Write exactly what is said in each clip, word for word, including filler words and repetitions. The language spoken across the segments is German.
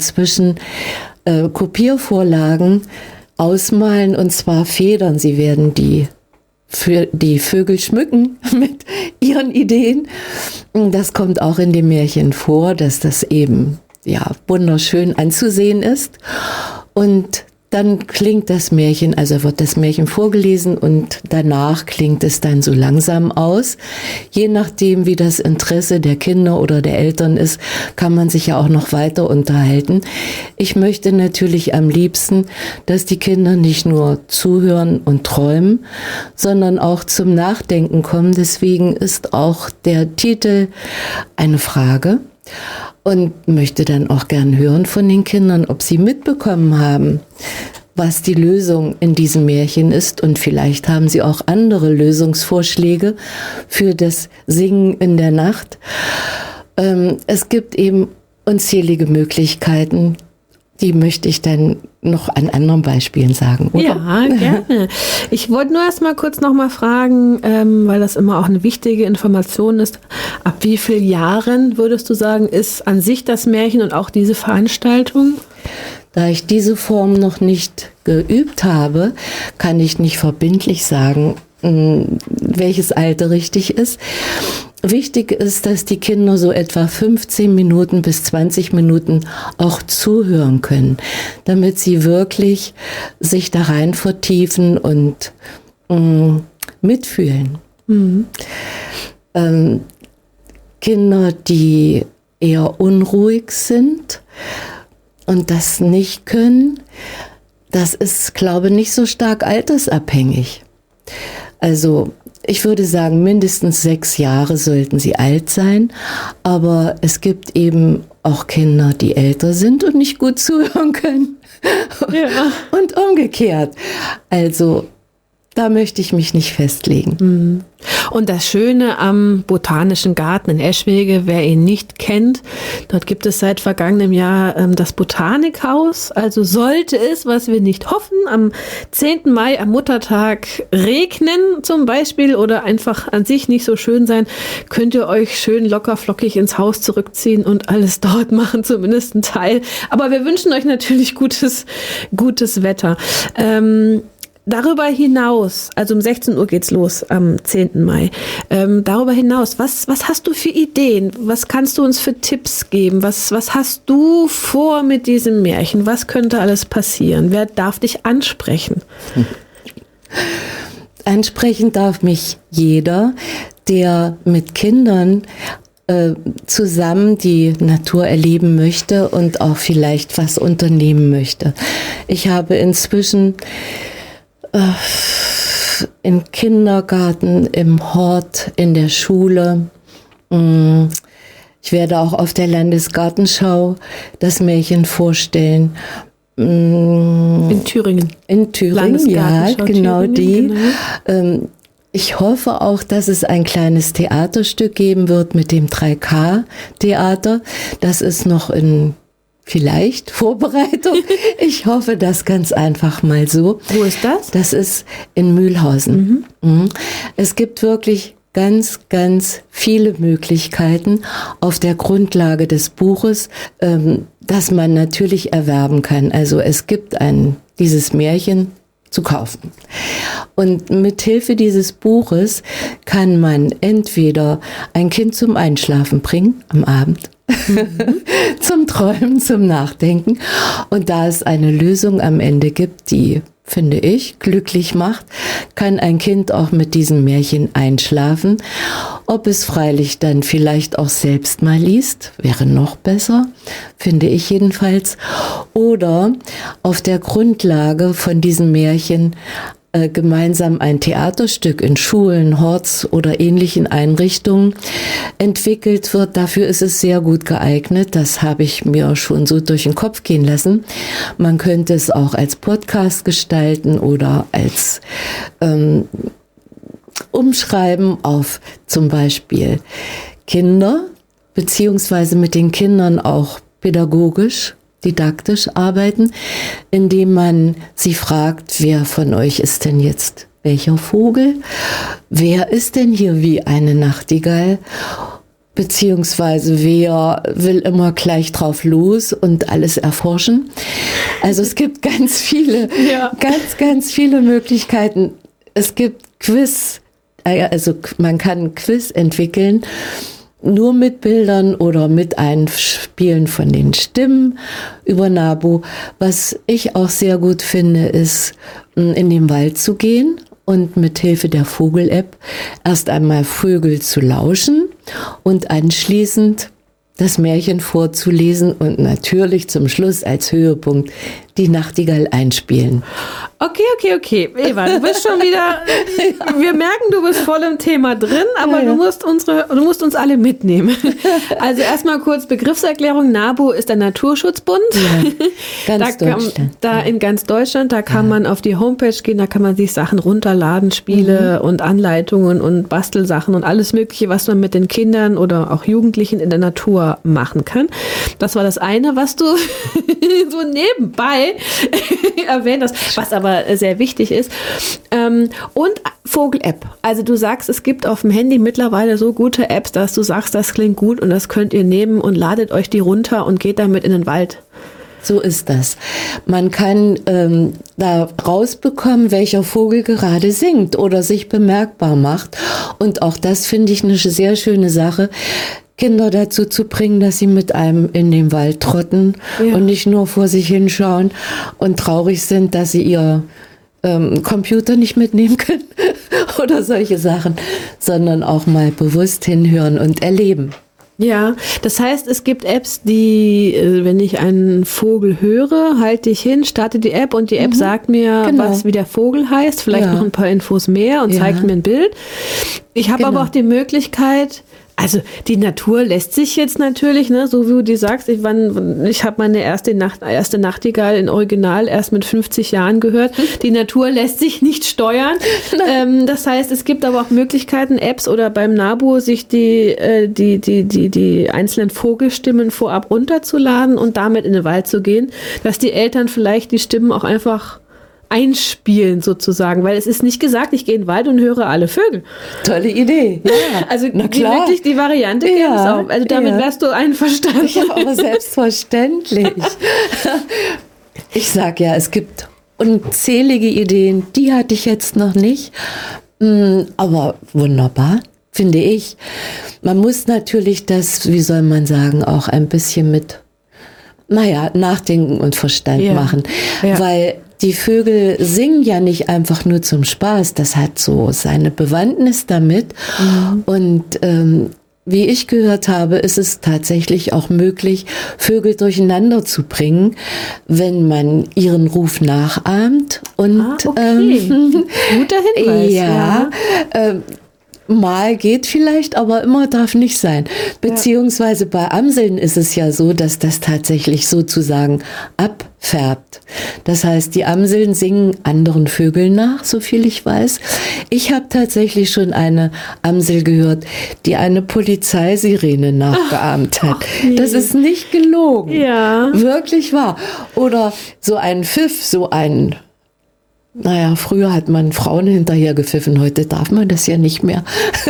inzwischen äh, Kopiervorlagen ausmalen, und zwar Federn. Sie werden die für die Vögel schmücken mit ihren Ideen. Das kommt auch in dem Märchen vor, dass das eben ja wunderschön anzusehen ist. Und dann klingt das Märchen, also wird das Märchen vorgelesen und danach klingt es dann so langsam aus. Je nachdem, wie das Interesse der Kinder oder der Eltern ist, kann man sich ja auch noch weiter unterhalten. Ich möchte natürlich am liebsten, dass die Kinder nicht nur zuhören und träumen, sondern auch zum Nachdenken kommen. Deswegen ist auch der Titel eine Frage. Und möchte dann auch gern hören von den Kindern, ob sie mitbekommen haben, was die Lösung in diesem Märchen ist. Und vielleicht haben sie auch andere Lösungsvorschläge für das Singen in der Nacht. Ähm, es gibt eben unzählige Möglichkeiten. Die möchte ich dann noch an anderen Beispielen sagen, oder? Ja, gerne. Ich wollte nur erst mal kurz noch mal fragen, ähm, weil das immer auch eine wichtige Information ist. Ab wie vielen Jahren, würdest du sagen, ist an sich das Märchen und auch diese Veranstaltung? Da ich diese Form noch nicht geübt habe, kann ich nicht verbindlich sagen, welches Alter richtig ist. Wichtig ist, dass die Kinder so etwa fünfzehn Minuten bis zwanzig Minuten auch zuhören können, damit sie wirklich sich da rein vertiefen und mh, mitfühlen. Mhm. Ähm, Kinder, die eher unruhig sind und das nicht können, das ist, glaube ich, nicht so stark altersabhängig. Also ich würde sagen, mindestens sechs Jahre sollten sie alt sein, aber es gibt eben auch Kinder, die älter sind und nicht gut zuhören können. Ja. Und umgekehrt. Also da möchte ich mich nicht festlegen. Und das Schöne am Botanischen Garten in Eschwege, wer ihn nicht kennt, dort gibt es seit vergangenem Jahr ähm, das Botanikhaus. Also sollte es, was wir nicht hoffen, am zehnten Mai, am Muttertag regnen zum Beispiel oder einfach an sich nicht so schön sein, könnt ihr euch schön locker flockig ins Haus zurückziehen und alles dort machen, zumindest ein Teil. Aber wir wünschen euch natürlich gutes, gutes Wetter. Ähm, Darüber hinaus, also um sechzehn Uhr geht's los am zehnten Mai. Ähm, darüber hinaus, was, was hast du für Ideen? Was kannst du uns für Tipps geben? Was, was hast du vor mit diesem Märchen? Was könnte alles passieren? Wer darf dich ansprechen? Ansprechen darf mich jeder, der mit Kindern äh, zusammen die Natur erleben möchte und auch vielleicht was unternehmen möchte. Ich habe inzwischen im Kindergarten, im Hort, in der Schule. Ich werde auch auf der Landesgartenschau das Märchen vorstellen. In Thüringen. In Thüringen, ja, genau Thüringen, die. Genau. Ich hoffe auch, dass es ein kleines Theaterstück geben wird mit dem drei K Theater. Das ist noch in Vielleicht Vorbereitung. Ich hoffe das ganz einfach mal so. Wo ist das? Das ist in Mühlhausen. Mhm. Es gibt wirklich ganz, ganz viele Möglichkeiten auf der Grundlage des Buches, ähm, das man natürlich erwerben kann. Also es gibt ein, dieses Märchen zu kaufen. Und mit Hilfe dieses Buches kann man entweder ein Kind zum Einschlafen bringen am Abend, mhm. zum Träumen, zum Nachdenken. Und da es eine Lösung am Ende gibt, die, finde ich, glücklich macht, kann ein Kind auch mit diesem Märchen einschlafen. Ob es freilich dann vielleicht auch selbst mal liest, wäre noch besser, finde ich jedenfalls. Oder auf der Grundlage von diesem Märchen äh, gemeinsam ein Theaterstück in Schulen, Horts oder ähnlichen Einrichtungen entwickelt wird. Dafür ist es sehr gut geeignet. Das habe ich mir schon so durch den Kopf gehen lassen. Man könnte es auch als Podcast gestalten oder als ähm, umschreiben auf zum Beispiel Kinder, beziehungsweise mit den Kindern auch pädagogisch, didaktisch arbeiten, indem man sie fragt, wer von euch ist denn jetzt welcher Vogel? Wer ist denn hier wie eine Nachtigall? beziehungsweise wer will immer gleich drauf los und alles erforschen. Also es gibt ganz viele, ja. ganz, ganz viele Möglichkeiten. Es gibt Quiz, also man kann ein Quiz entwickeln, nur mit Bildern oder mit Einspielen von den Stimmen über NABU. Was ich auch sehr gut finde, ist, in den Wald zu gehen und mit Hilfe der Vogel-App erst einmal Vögel zu lauschen und anschließend das Märchen vorzulesen und natürlich zum Schluss als Höhepunkt die Nachtigall einspielen. Okay, okay, okay. Eva, du bist schon wieder, wir merken, du bist voll im Thema drin, aber ja, ja. du musst unsere, du musst uns alle mitnehmen. Also erstmal kurz Begriffserklärung. NABU ist der Naturschutzbund. Ja, ganz da Deutschland. Kann, da in ganz Deutschland, da kann ja. man auf die Homepage gehen, da kann man sich Sachen runterladen, Spiele mhm. und Anleitungen und Bastelsachen und alles Mögliche, was man mit den Kindern oder auch Jugendlichen in der Natur machen kann. Das war das eine, was du so nebenbei erwähnt hast, was aber sehr wichtig ist. Und Vogel-App. Also du sagst, es gibt auf dem Handy mittlerweile so gute Apps, dass du sagst, das klingt gut und das könnt ihr nehmen und ladet euch die runter und geht damit in den Wald. So ist das. Man kann ähm, da rausbekommen, welcher Vogel gerade singt oder sich bemerkbar macht. Und auch das finde ich eine sehr schöne Sache, Kinder dazu zu bringen, dass sie mit einem in den Wald trotten ja. und nicht nur vor sich hinschauen und traurig sind, dass sie ihr ähm, Computer nicht mitnehmen können oder solche Sachen, sondern auch mal bewusst hinhören und erleben. Ja, das heißt, es gibt Apps, die, wenn ich einen Vogel höre, halte ich hin, starte die App und die App mhm. sagt mir, genau. was wie der Vogel heißt, vielleicht ja. noch ein paar Infos mehr und ja. zeigt mir ein Bild. Ich habe genau. aber auch die Möglichkeit, also die Natur lässt sich jetzt natürlich, ne, so wie du die sagst, ich, ich habe meine erste, Nacht, erste Nachtigall in Original erst mit fünfzig Jahren gehört. Die Natur lässt sich nicht steuern. ähm, das heißt, es gibt aber auch Möglichkeiten, Apps oder beim NABU sich die, äh, die, die, die, die einzelnen Vogelstimmen vorab runterzuladen und damit in den Wald zu gehen, dass die Eltern vielleicht die Stimmen auch einfach einspielen sozusagen, weil es ist nicht gesagt, ich gehe in den Wald und höre alle Vögel. Tolle Idee. Ja. Also na klar. Die, wirklich die Variante ja, gibt es auch. Also damit ja. wärst du einverstanden. Ja, aber selbstverständlich. Ich sag ja, es gibt unzählige Ideen, die hatte ich jetzt noch nicht, aber wunderbar, finde ich. Man muss natürlich das, wie soll man sagen, auch ein bisschen mit, naja, Nachdenken und Verstand ja. machen, ja. weil die Vögel singen ja nicht einfach nur zum Spaß, das hat so seine Bewandtnis damit. Mhm. Und ähm, wie ich gehört habe, ist es tatsächlich auch möglich, Vögel durcheinander zu bringen, wenn man ihren Ruf nachahmt. Und, ah, okay. ähm, guter Hinweis. Ja, ja. Ähm, mal geht vielleicht, aber immer darf nicht sein. Beziehungsweise bei Amseln ist es ja so, dass das tatsächlich sozusagen abfärbt. Das heißt, die Amseln singen anderen Vögeln nach, so viel ich weiß. Ich habe tatsächlich schon eine Amsel gehört, die eine Polizeisirene nachgeahmt hat. Ach, nee. Das ist nicht gelogen. Ja. Wirklich wahr. Oder so ein Pfiff, so ein... Naja, früher hat man Frauen hinterher gepfiffen, heute darf man das ja nicht mehr.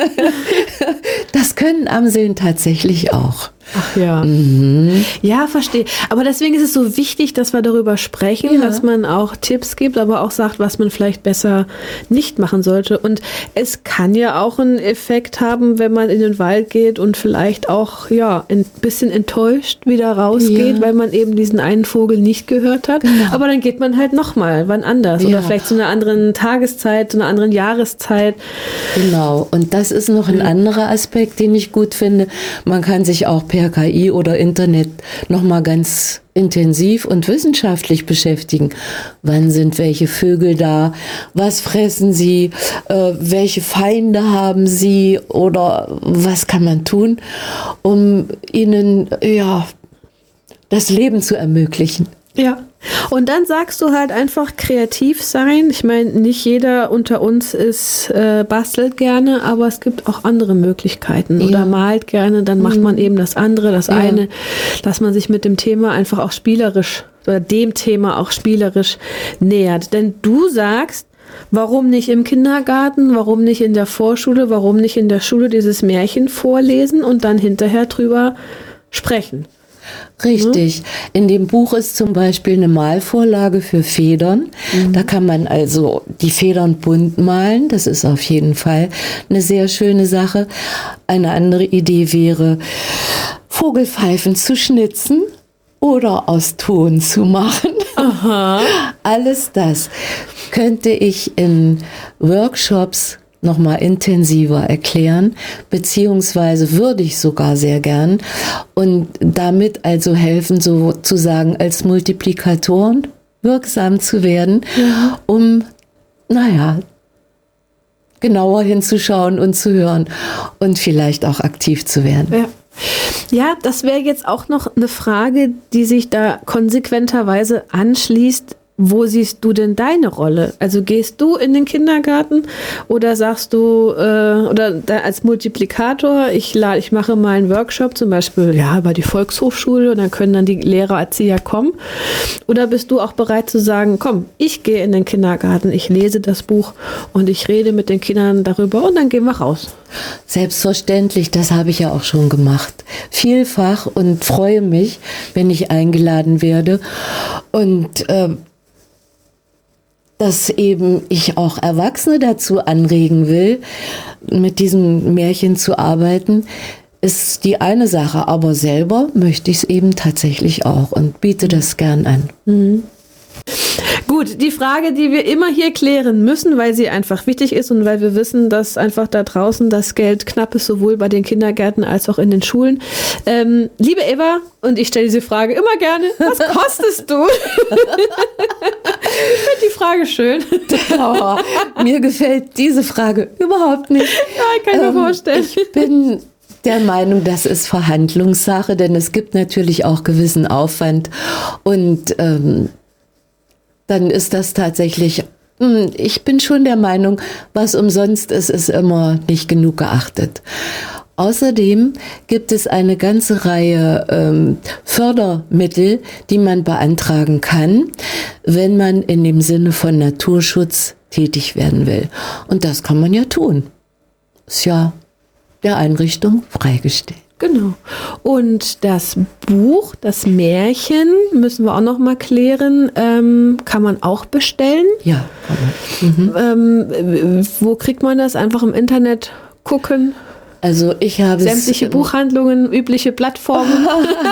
Das können Amseln tatsächlich auch. Ach ja. Mhm. Ja, verstehe. Aber deswegen ist es so wichtig, dass wir darüber sprechen, ja. dass man auch Tipps gibt, aber auch sagt, was man vielleicht besser nicht machen sollte. Und es kann ja auch einen Effekt haben, wenn man in den Wald geht und vielleicht auch ja ein bisschen enttäuscht wieder rausgeht, ja. weil man eben diesen einen Vogel nicht gehört hat. Genau. Aber dann geht man halt nochmal, wann anders. Ja. Oder vielleicht zu einer anderen Tageszeit, zu einer anderen Jahreszeit. Genau. Und das ist noch ein mhm. anderer Aspekt, den ich gut finde. Man kann sich auch per K I oder Internet nochmal ganz intensiv und wissenschaftlich beschäftigen. Wann sind welche Vögel da? Was fressen sie? Äh, welche Feinde haben sie? Oder was kann man tun, um ihnen ja das Leben zu ermöglichen? Ja. Und dann sagst du halt einfach kreativ sein. Ich meine, nicht jeder unter uns ist äh, bastelt gerne, aber es gibt auch andere Möglichkeiten. Ja. Oder malt gerne, dann macht man eben das andere, das ja. eine, dass man sich mit dem Thema einfach auch spielerisch oder dem Thema auch spielerisch nähert. Denn du sagst, Warum nicht im Kindergarten, warum nicht in der Vorschule, warum nicht in der Schule dieses Märchen vorlesen und dann hinterher drüber sprechen? Richtig. In dem Buch ist zum Beispiel eine Malvorlage für Federn. Mhm. Da kann man also die Federn bunt malen. Das ist auf jeden Fall eine sehr schöne Sache. Eine andere Idee wäre, Vogelpfeifen zu schnitzen oder aus Ton zu machen. Aha. Alles das könnte ich in Workshops noch mal intensiver erklären, beziehungsweise würde ich sogar sehr gern und damit also helfen, sozusagen als Multiplikatoren wirksam zu werden, ja. um, naja, genauer hinzuschauen und zu hören und vielleicht auch aktiv zu werden. Ja. Ja, das wäre jetzt auch noch eine Frage, die sich da konsequenterweise anschließt. Wo siehst du denn deine Rolle? Also gehst du in den Kindergarten oder sagst du, äh, oder da als Multiplikator, ich, lade, ich mache mal einen Workshop, zum Beispiel ja, über die Volkshochschule und dann können dann die Lehrer, Erzieher kommen. Oder bist du auch bereit zu sagen, komm, ich gehe in den Kindergarten, ich lese das Buch und ich rede mit den Kindern darüber und dann gehen wir raus? Selbstverständlich, das habe ich ja auch schon gemacht. Vielfach und freue mich, wenn ich eingeladen werde. Und äh, dass eben ich auch Erwachsene dazu anregen will, mit diesem Märchen zu arbeiten, ist die eine Sache. Aber selber möchte ich es eben tatsächlich auch und biete das gern an. Mhm. Gut, die Frage, die wir immer hier klären müssen, weil sie einfach wichtig ist und weil wir wissen, dass einfach da draußen das Geld knapp ist, sowohl bei den Kindergärten als auch in den Schulen. Ähm, liebe Eva, und ich stelle diese Frage immer gerne, was kostest du? Ich finde die Frage schön. Oh, mir gefällt diese Frage überhaupt nicht. Ja, ich kann mir ähm, vorstellen. Ich bin der Meinung, das ist Verhandlungssache, denn es gibt natürlich auch gewissen Aufwand und ähm, dann ist das tatsächlich, ich bin schon der Meinung, was umsonst ist, ist immer nicht genug geachtet. Außerdem gibt es eine ganze Reihe ähm, Fördermittel, die man beantragen kann, wenn man in dem Sinne von Naturschutz tätig werden will. Und das kann man ja tun. Ist ja der Einrichtung freigestellt. Genau. Und das Buch, das Märchen, müssen wir auch noch mal klären, ähm, kann man auch bestellen? Ja, kann man. Mhm. Ähm, wo kriegt man das? Einfach im Internet gucken? Also ich habe sämtliche es, Buchhandlungen, übliche Plattformen.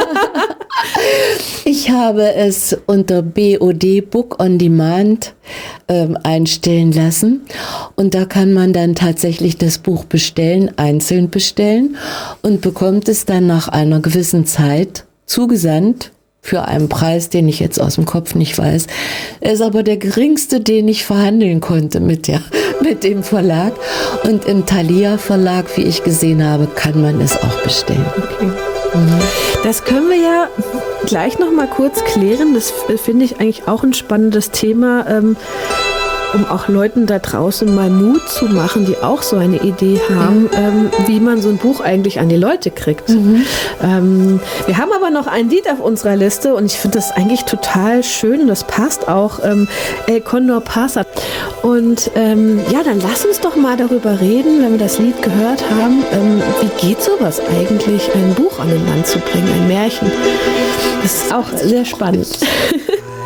Ich habe es unter B O D Book on Demand ähm, einstellen lassen und da kann man dann tatsächlich das Buch bestellen, einzeln bestellen und bekommt es dann nach einer gewissen Zeit zugesandt für einen Preis, den ich jetzt aus dem Kopf nicht weiß. Er ist aber der geringste, den ich verhandeln konnte mit der, mit dem Verlag. Und im Thalia Verlag, wie ich gesehen habe, kann man es auch bestellen. Okay. Mhm. Das können wir ja gleich noch mal kurz klären. Das finde ich eigentlich auch ein spannendes Thema, ähm, um auch Leuten da draußen mal Mut zu machen, die auch so eine Idee haben, mhm. ähm, wie man so ein Buch eigentlich an die Leute kriegt. Mhm. Ähm, wir haben aber noch ein Lied auf unserer Liste und ich finde das eigentlich total schön und das passt auch, ähm, El Condor Pasa. Und ähm, ja, dann lass uns doch mal darüber reden, wenn wir das Lied gehört haben, ähm, wie geht sowas eigentlich, ein Buch an den Mann zu bringen, ein Märchen. Das ist auch sehr spannend.